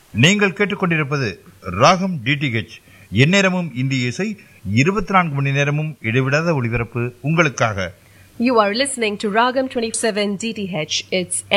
நீங்கள் கேட்டுக்கொண்டிருப்பது ராகம் டிடிஹெச், எந்நேரமும் இந்திய இசை, 24 மணி நேரமும் இடைவிடாத ஒளிபரப்பு உங்களுக்காக. You are listening to Ragam 27 DTH. It's